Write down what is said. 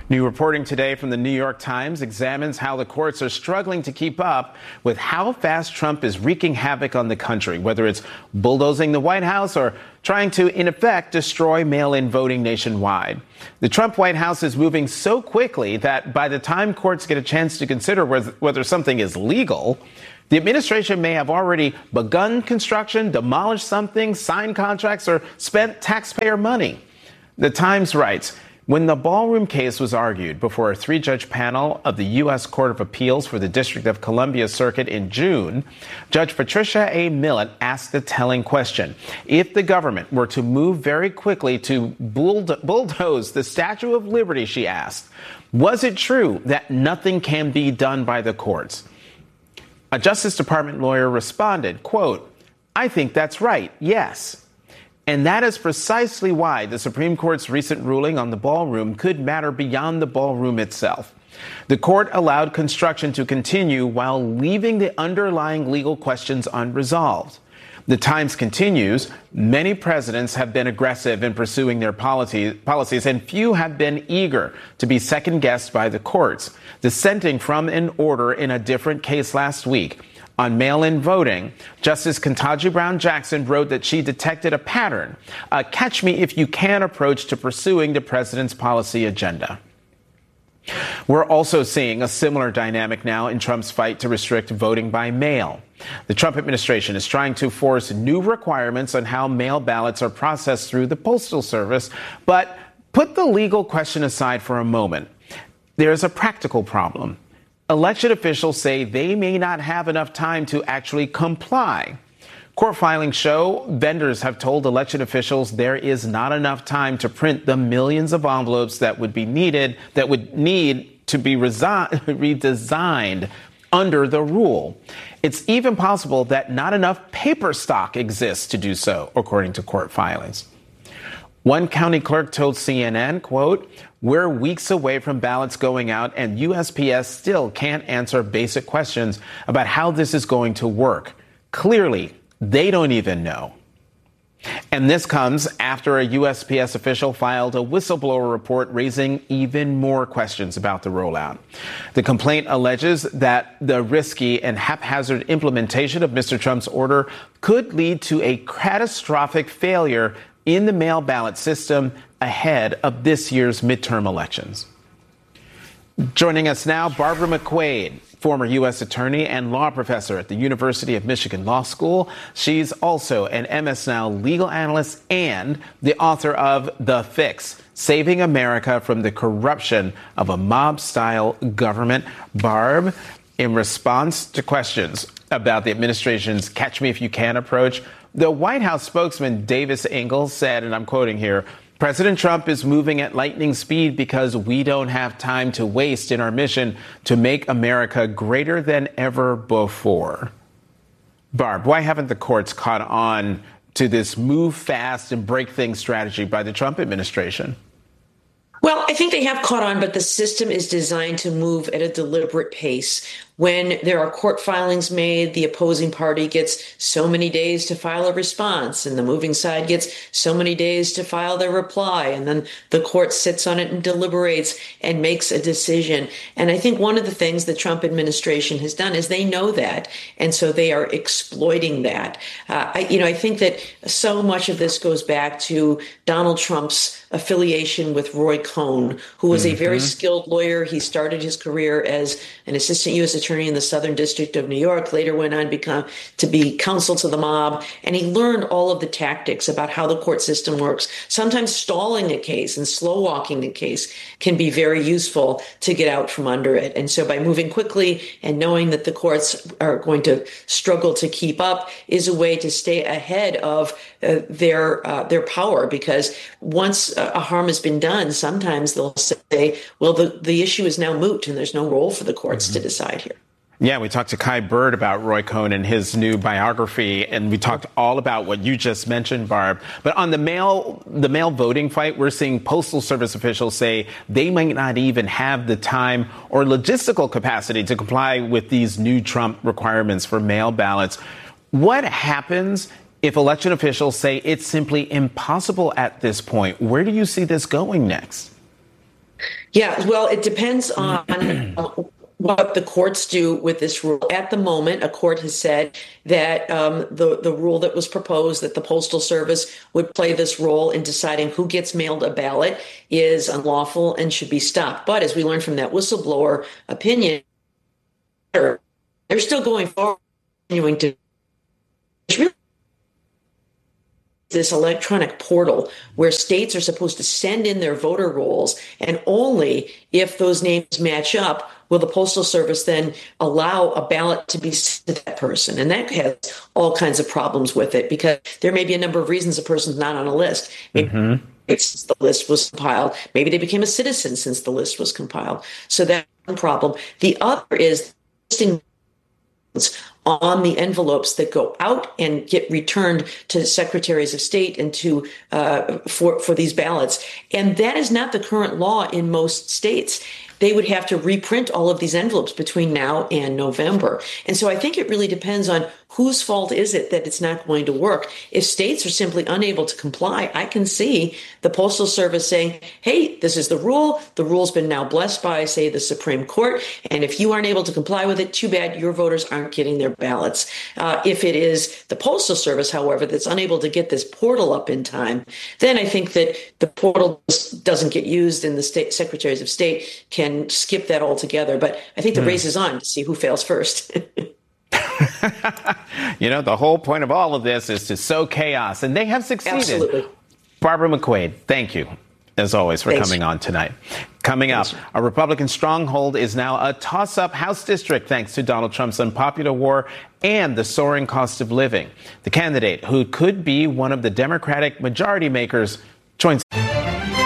New reporting today from the New York Times examines how the courts are struggling to keep up with how fast Trump is wreaking havoc on the country, whether it's bulldozing the White House or trying to, in effect, destroy mail-in voting nationwide. The Trump White House is moving so quickly that by the time courts get a chance to consider whether something is legal, the administration may have already begun construction, demolished something, signed contracts, or spent taxpayer money. The Times writes, when the ballroom case was argued before a three-judge panel of the U.S. Court of Appeals for the District of Columbia Circuit in June, Judge Patricia A. Millett asked a telling question. If the government were to move very quickly to bulldoze the Statue of Liberty, she asked, was it true that nothing can be done by the courts? A Justice Department lawyer responded, quote, I think that's right, yes. And that is precisely why the Supreme Court's recent ruling on the ballroom could matter beyond the ballroom itself. The court allowed construction to continue while leaving the underlying legal questions unresolved. The Times continues, many presidents have been aggressive in pursuing their policies, and few have been eager to be second-guessed by the courts. Dissenting from an order in a different case last week, on mail-in voting, Justice Ketanji Brown Jackson wrote that she detected a pattern, a catch-me-if-you-can approach to pursuing the president's policy agenda. We're also seeing a similar dynamic now in Trump's fight to restrict voting by mail. The Trump administration is trying to force new requirements on how mail ballots are processed through the Postal Service, but put the legal question aside for a moment. There's a practical problem. Election officials say they may not have enough time to actually comply. Court filings show vendors have told election officials there is not enough time to print the millions of envelopes that would need to be redesigned under the rule. It's even possible that not enough paper stock exists to do so, according to court filings. One county clerk told CNN, quote, we're weeks away from ballots going out and USPS still can't answer basic questions about how this is going to work. Clearly, they don't even know. And this comes after a USPS official filed a whistleblower report raising even more questions about the rollout. The complaint alleges that the risky and haphazard implementation of Mr. Trump's order could lead to a catastrophic failure in the mail ballot system ahead of this year's midterm elections. Joining us now, Barbara McQuade, former U.S. attorney and law professor at the University of Michigan Law School. She's also an MS Now legal analyst and the author of The Fix, Saving America from the Corruption of a Mob-Style Government. Barb, in response to questions about the administration's catch-me-if-you-can approach, the White House spokesman Davis Ingalls said, and I'm quoting here, President Trump is moving at lightning speed because we don't have time to waste in our mission to make America greater than ever before. Barb, why haven't the courts caught on to this move fast and break things strategy by the Trump administration? Well, I think they have caught on, but the system is designed to move at a deliberate pace. When there are court filings made, the opposing party gets so many days to file a response, and the moving side gets so many days to file their reply, and then the court sits on it and deliberates and makes a decision. And I think one of the things the Trump administration has done is they know that, and so they are exploiting that. I think that so much of this goes back to Donald Trump's affiliation with Roy Cohn, who was a very skilled lawyer. He started his career as an assistant U.S. attorney in the Southern District of New York, later went on to be counsel to the mob, and he learned all of the tactics about how the court system works. Sometimes stalling a case and slow walking a case can be very useful to get out from under it. And so by moving quickly and knowing that the courts are going to struggle to keep up is a way to stay ahead of their power, because once a harm has been done, sometimes they'll say, well, the issue is now moot and there's no role for the courts to decide here. Yeah, we talked to Kai Bird about Roy Cohn and his new biography, and we talked all about what you just mentioned, Barb. But on the mail voting fight, we're seeing Postal Service officials say they might not even have the time or logistical capacity to comply with these new Trump requirements for mail ballots. What happens if election officials say it's simply impossible at this point? Where do you see this going next? Yeah, well, it depends on what the courts do with this rule. At the moment, a court has said that the rule that was proposed, that the Postal Service would play this role in deciding who gets mailed a ballot, is unlawful and should be stopped. But as we learned from that whistleblower opinion, they're still going forward, continuing to. This electronic portal where states are supposed to send in their voter rolls, and only if those names match up will the Postal Service then allow a ballot to be sent to that person. And that has all kinds of problems with it, because there may be a number of reasons a person's not on a list. Maybe since the list was compiled, maybe they became a citizen since the list was compiled. So that's one problem. The other is on the envelopes that go out and get returned to secretaries of state and to for these ballots. And that is not the current law in most states. They would have to reprint all of these envelopes between now and November. And so I think it really depends on whose fault is it that it's not going to work. If states are simply unable to comply, I can see the Postal Service saying, hey, this is the rule. The rule's been now blessed by, say, the Supreme Court. And if you aren't able to comply with it, too bad, your voters aren't getting their ballots. If it is the Postal Service, however, that's unable to get this portal up in time, then I think that the portal doesn't get used and the state secretaries of state can skip that altogether. But I think the race is on to see who fails first. You know, the whole point of all of this is to sow chaos, and they have succeeded. Absolutely. Barbara McQuade, thank you, as always, for coming on tonight. Coming up, a Republican stronghold is now a toss-up House district thanks to Donald Trump's unpopular war and the soaring cost of living. The candidate, who could be one of the Democratic majority makers,